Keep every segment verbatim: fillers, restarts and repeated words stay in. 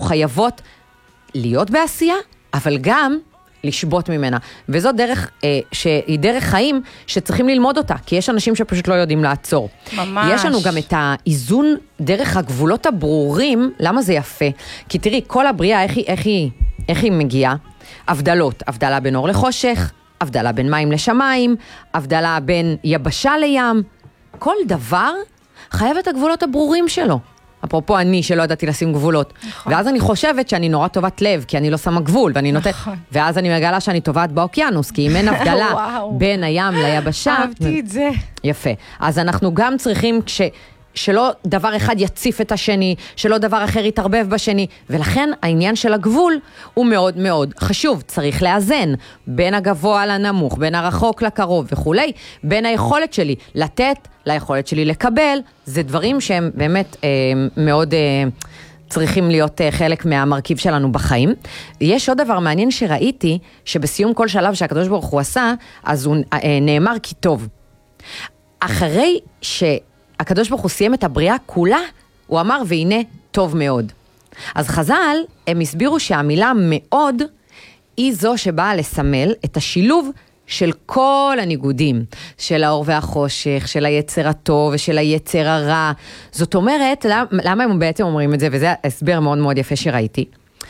חייבות להיות בעשייה, אבל גם לשבות ממנה. וזו דרך, אה, שהיא דרך חיים שצריכים ללמוד אותה, כי יש אנשים שפשוט לא יודעים לעצור. ממש. יש לנו גם את האיזון דרך הגבולות הברורים, למה זה יפה? כי תראי, כל הבריאה, איך היא, איך היא, איך היא מגיעה? הבדלות, הבדלה בין אור לחושך, הבדלה בין מים לשמיים, הבדלה בין יבשה לים. כל דבר חייב את הגבולות הברורים שלו. אפרופו אני שלא ידעתי לשים גבולות. נכון. ואז אני חושבת שאני נורא טובת לב, כי אני לא שמה גבול, ואני נותנת, נכון. ואז אני מגלה שאני טובת באוקיינוס, כי אם אין הבדלה בין הים ליבשה. אהבתי את זה. יפה. אז אנחנו גם צריכים כש... שלא דבר אחד יציף את השני, שלא דבר אחר יתערבב בשני, ולכן העניין של הגבול הוא מאוד מאוד חשוב. צריך לאזן בין הגבוה לנמוך, בין הרחוק לקרוב וכולי, בין היכולת שלי לתת ליכולת שלי לקבל, זה דברים שהם באמת אה, מאוד אה, צריכים להיות אה, חלק מהמרכיב שלנו בחיים. יש עוד דבר מעניין שראיתי, שבסיום כל שלב שהקדוש ברוך הוא עשה, אז הוא אה, נאמר כי טוב. אחרי ש... הקדוש ברוך הוא סיים את הבריאה כולה, הוא אמר, והנה, טוב מאוד. אז חז"ל, הם הסבירו שהמילה מאוד, היא זו שבאה לסמל את השילוב של כל הניגודים, של האור והחושך, של היצר הטוב ושל היצר הרע. זאת אומרת, למה הם בעצם אומרים את זה, וזה הסבר מאוד מאוד יפה שראיתי,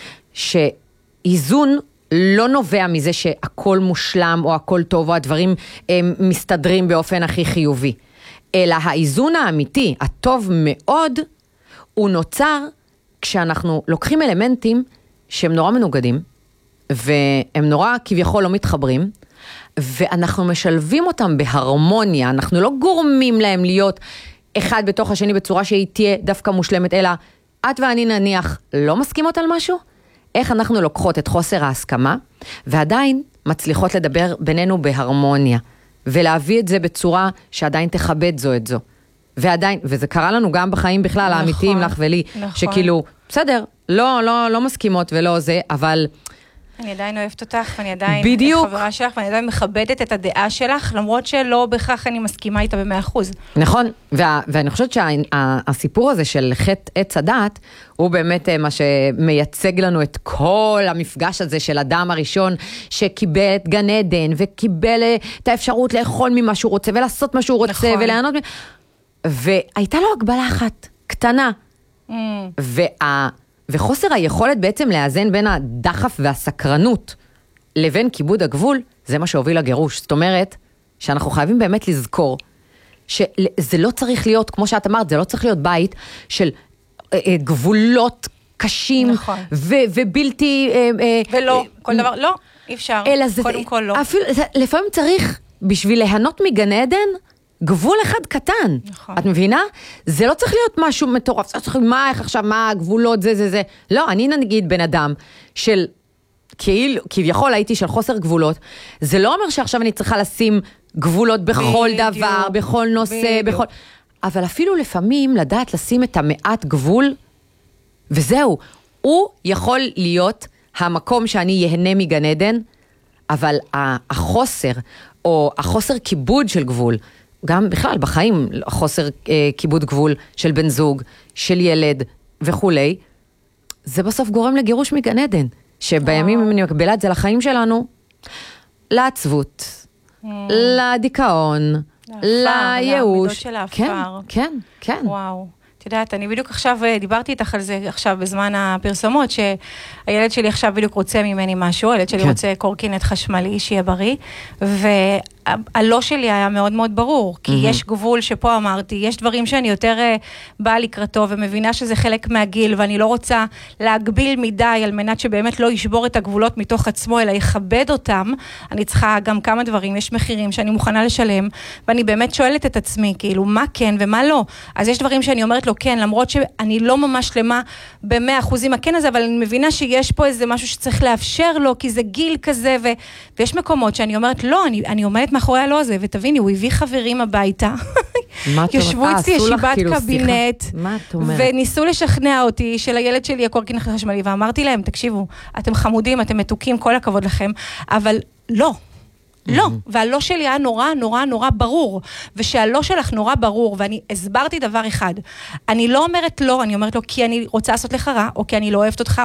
שאיזון לא נובע מזה שהכל מושלם או הכל טוב, או הדברים הם מסתדרים באופן הכי חיובי. אלא האיזון האמיתי, הטוב מאוד, הוא נוצר כשאנחנו לוקחים אלמנטים שהם נורא מנוגדים, והם נורא כביכול לא מתחברים, ואנחנו משלבים אותם בהרמוניה, אנחנו לא גורמים להם להיות אחד בתוך השני בצורה שהיא תהיה דווקא מושלמת, אלא את ואני נניח לא מסכימות על משהו, איך אנחנו לוקחות את חוסר ההסכמה, ועדיין מצליחות לדבר בינינו בהרמוניה. ולהביא את זה בצורה שעדיין תכבד זו את זו. ועדיין, וזה קרה לנו גם בחיים בכלל, נכון, האמיתיים לך ולי, נכון. שכאילו, בסדר, לא, לא, לא מסכימות ולא זה, אבל... אני עדיין אוהבת אותך, ואני עדיין בדיוק. חברה שלך, ואני עדיין מכבדת את הדעה שלך, למרות שלא בכך אני מסכימה איתה במאה אחוז. נכון, וה, ואני חושבת שהסיפור הזה של חטא עץ הדעת, הוא באמת מה שמייצג לנו את כל המפגש הזה של אדם הראשון, שקיבל את גן עדן, וקיבל את האפשרות לאכול ממה שהוא רוצה, ולעשות מה שהוא רוצה, נכון. ולענות מ... והייתה לו הגבלה אחת, קטנה. Mm. וה... וחוסר היכולת בעצם לאזן בין הדחף והסקרנות לבין כיבוד הגבול, זה מה שהוביל לגירוש. זאת אומרת, שאנחנו חייבים באמת לזכור, שזה לא צריך להיות, כמו שאת אמרת, זה לא צריך להיות בית של אה, אה, גבולות קשים, נכון. ו- ובלתי... אה, אה, ולא, אה, כל דבר, לא, אי אפשר, זה, קודם כל לא. אפילו, זה, לפעמים צריך, בשביל להנות מגן עדן, גבול אחד קטן, נכון. את מבינה? זה לא צריך להיות משהו מטורף, זה צריך להיות מה, איך עכשיו, מה הגבולות, זה, זה, זה. לא, אני נגיד בן אדם של, כאילו, כביכול הייתי של חוסר גבולות, זה לא אומר שעכשיו אני צריכה לשים גבולות בכל בדיוק, דבר, בכל נושא, בדיוק. בכל... אבל אפילו לפעמים לדעת לשים את המעט גבול, וזהו, הוא יכול להיות המקום שאני יהנה מגן עדן, אבל החוסר, או החוסר כיבוד של גבול, גם בכלל בחיים חוסר אה, כיבוד גבול של בן זוג, של ילד וכולי, זה בסוף גורם לגירוש מגן עדן, שבימים אם אני מקבלה את זה לחיים שלנו, לעצבות, mm. לדיכאון, לייאוש. של האפר. כן, כן, כן. וואו. את יודעת, אני בדיוק עכשיו, דיברתי איתך על זה עכשיו בזמן הפרסומות, שהילד שלי עכשיו בדיוק רוצה ממני משהו, הילד שלי כן. רוצה קורקינט חשמלי, שיהיה בריא, והלא שלי היה מאוד מאוד ברור, כי mm-hmm. יש גבול שפה אמרתי, יש דברים שאני יותר באה לקראתו, ומבינה שזה חלק מהגיל, ואני לא רוצה להגביל מדי, על מנת שבאמת לא ישבור את הגבולות מתוך עצמו, אלא יכבד אותם. אני צריכה גם כמה דברים, יש מחירים שאני מוכנה לשלם, ואני באמת שואלת את עצמי, כאילו, מה כן ומה לא? אז יש דברים שאני אומרת לו, כן, למרות שאני לא ממש שלמה במאה אחוזים הכן הזה, אבל אני מבינה שיש פה איזה משהו שצריך לאפשר לו, כי זה גיל כזה, ו... ויש מקומות שאני אומרת, לא, אני, אני עומדת מאחורי הלא הזה, ותביני, הוא הביא חברים הביתה, ישבו אצלי ישיבת קבינט, וניסו לשכנע אותי של הילד שלי הקורקינט חשמלי, ואמרתי להם, תקשיבו, אתם חמודים, אתם מתוקים, כל הכבוד לכם, אבל לא, לא, והלא שלי היה נורא, נורא, נורא ברור, ושהלא שלך נורא ברור, ואני הסברתי דבר אחד, אני לא אומרת לא, אני אומרת לו, כי אני רוצה לעשות לך רע, או כי אני לא אוהבת אותך,